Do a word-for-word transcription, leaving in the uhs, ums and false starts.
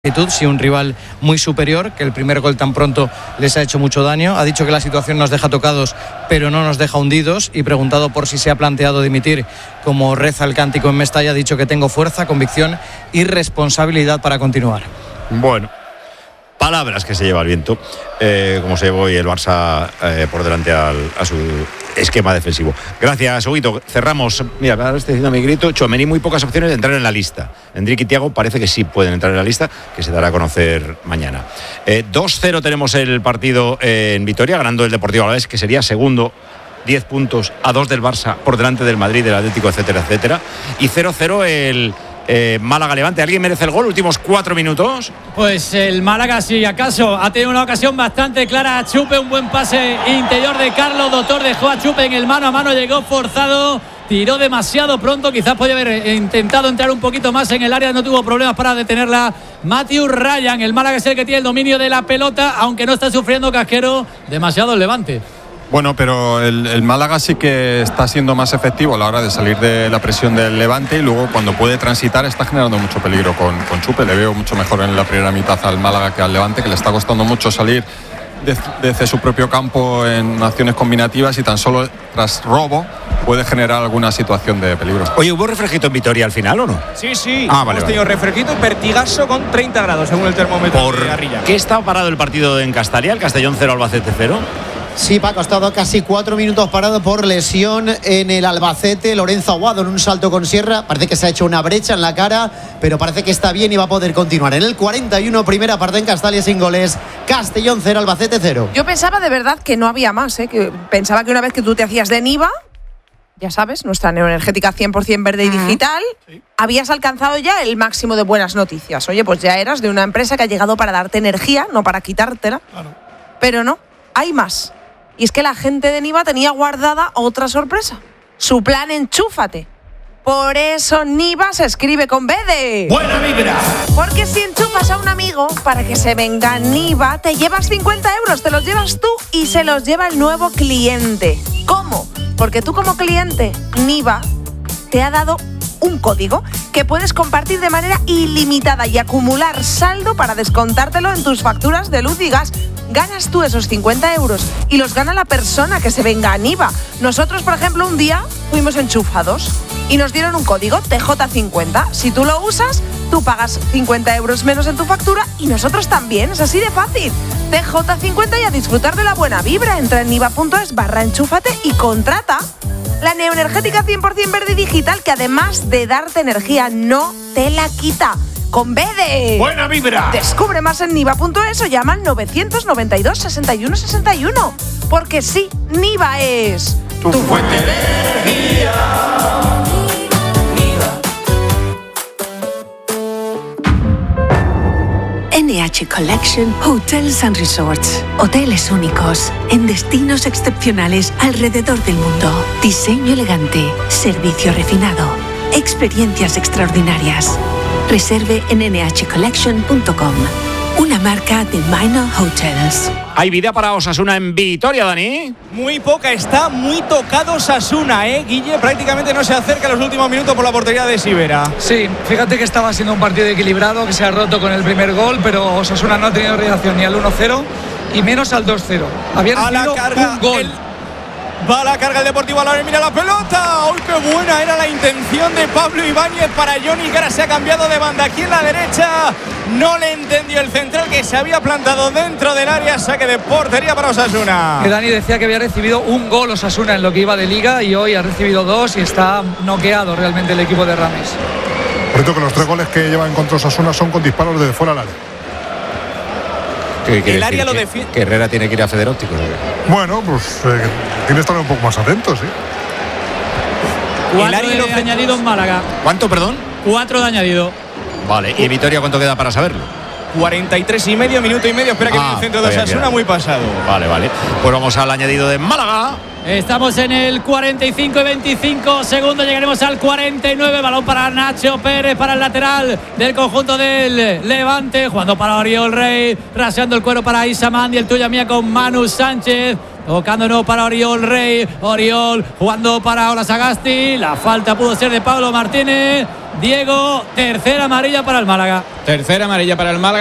Sí, un rival muy superior, que el primer gol tan pronto les ha hecho mucho daño. Ha dicho que la situación nos deja tocados, pero no nos deja hundidos. Y preguntado por si se ha planteado dimitir, como reza el cántico en Mestalla, ha dicho que tengo fuerza, convicción y responsabilidad para continuar. Bueno, palabras que se lleva el viento, eh, como se llevó hoy el Barça eh, por delante al, a su esquema defensivo. Gracias, Huguito. Cerramos. Mira, ahora estoy diciendo mi grito. Tchouaméni, muy pocas opciones de entrar en la lista. Endrick y Thiago parece que sí pueden entrar en la lista, que se dará a conocer mañana. Eh, dos cero tenemos el partido en Vitoria, ganando el Deportivo Alavés, que sería segundo, diez puntos a dos del Barça por delante del Madrid, del Atlético, etcétera, etcétera. Y cero cero el Eh, Málaga-Levante. ¿Alguien merece el gol? Últimos cuatro minutos. Pues el Málaga, si acaso, ha tenido una ocasión bastante clara a Chupe, un buen pase interior de Carlos Doctor, dejó a Chupe en el mano a mano, llegó forzado, tiró demasiado pronto, quizás podía haber intentado entrar un poquito más en el área, no tuvo problemas para detenerla Matthew Ryan. El Málaga es el que tiene el dominio de la pelota, aunque no está sufriendo casquero demasiado el Levante. Bueno, pero el, el Málaga sí que está siendo más efectivo a la hora de salir de la presión del Levante, y luego cuando puede transitar está generando mucho peligro con, con Chupe. Le veo mucho mejor en la primera mitad al Málaga que al Levante, que le está costando mucho salir desde, desde su propio campo en acciones combinativas, y tan solo tras robo puede generar alguna situación de peligro. Oye, ¿hubo refresquito en Vitoria al final o no? Sí, sí, ah, hemos vale, tenido vale. refresquito y pertigazo con treinta grados según el termómetro. ¿Por de Garrilla. qué está parado el partido en Castalia? El Castellón cero, Albacete cero. Sí, Paco, ha estado casi cuatro minutos parado por lesión en el Albacete. Lorenzo Aguado en un salto con sierra. Parece que se ha hecho una brecha en la cara, pero parece que está bien y va a poder continuar. En el cuarenta y uno, primera parte en Castalia sin goles. Castellón cero, Albacete cero. Yo pensaba de verdad que no había más, ¿eh? Que pensaba que una vez que tú te hacías de Niva, ya sabes, nuestra neoenergética cien por ciento verde y digital, sí, habías alcanzado ya el máximo de buenas noticias. Oye, pues ya eras de una empresa que ha llegado para darte energía, no para quitártela. Claro. Pero no, hay más. Y es que la gente de Niva tenía guardada otra sorpresa. Su plan Enchúfate. Por eso Niva se escribe con B de... ¡Buena vibra! Porque si enchufas a un amigo para que se venga Niva, te llevas cincuenta euros, te los llevas tú y se los lleva el nuevo cliente. ¿Cómo? Porque tú como cliente, Niva te ha dado un código que puedes compartir de manera ilimitada y acumular saldo para descontártelo en tus facturas de luz y gas. Ganas tú esos cincuenta euros y los gana la persona que se venga a Niva. Nosotros, por ejemplo, un día fuimos enchufados y nos dieron un código T J cincuenta. Si tú lo usas, tú pagas cincuenta euros menos en tu factura y nosotros también. Es así de fácil. T J cincuenta y a disfrutar de la buena vibra. Entra en niva.es barra enchúfate y contrata la neoenergética cien por ciento verde y digital, que además de darte energía no te la quita. Con B de... ¡Buena vibra! Descubre más en niva.es o llama al novecientos noventa y dos, sesenta y uno sesenta y uno. Porque sí, Niva es... Tu, tu fuente de energía. N H Collection Hotels and Resorts. Hoteles únicos en destinos excepcionales alrededor del mundo. Diseño elegante, servicio refinado, experiencias extraordinarias. Reserve en ene hache collection punto com. Una marca de Minor Hotels. ¿Hay vida para Osasuna en Vitoria, Dani? Muy poca, está muy tocado Osasuna, ¿eh? Guille prácticamente no se acerca en los últimos minutos por la portería de Sivera. Sí, fíjate que estaba siendo un partido equilibrado, que se ha roto con el primer gol, pero Osasuna no ha tenido reacción ni al uno cero y menos al dos cero. Había recibido un gol. El... Va a la carga el Deportivo Alavés, mira la pelota. ¡Uy, qué buena era la intención de Pablo Ibáñez para Johnny, que ahora se ha cambiado de banda aquí en la derecha! No le entendió el central, que se había plantado dentro del área. Saque de portería para Osasuna. Que Dani decía que había recibido un gol Osasuna en lo que iba de Liga, y hoy ha recibido dos y está noqueado realmente el equipo de Rames. Por cierto, que los tres goles que lleva en contra Osasuna son con disparos desde fuera del área. ¿Qué quiere el área decir? lo ¿Que, defiende? que Herrera tiene que ir a Federópticos? Bueno, pues eh, tiene que estar un poco más atento, sí. Cuatro de añadido en Málaga. ¿Cuánto, perdón? Cuatro de añadido. Vale, ¿y Vitoria cuánto queda para saberlo? cuarenta y tres y medio, minuto y medio. Espera que Ah, viene el centro de todavía Osasuna, queda. muy pasado. Vale, vale. Pues vamos al añadido de Málaga. Estamos en el cuarenta y cinco y veinticinco segundos, llegaremos al cuarenta y nueve. Balón para Nacho Pérez, para el lateral del conjunto del Levante, jugando para Oriol Rey, raseando el cuero para Isa Mandi, el tuya mía con Manu Sánchez, tocándonos para Oriol Rey, Oriol jugando para Ola Sagasti, la falta pudo ser de Pablo Martínez. Diego, tercera amarilla para el Málaga. Tercera amarilla para el Málaga.